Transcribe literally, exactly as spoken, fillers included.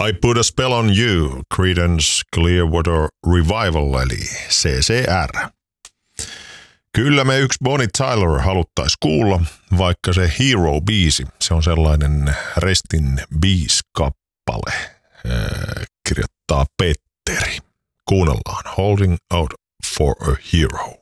I Put a Spell on You, Creedence Clearwater Revival, eli C C R. Kyllä me yksi Bonnie Tyler haluttais kuulla, vaikka se Hero-biisi, se on sellainen Restin Bees-kappale, äh, kirjoittaa Petteri. Kuunnellaan Holding Out for a Hero.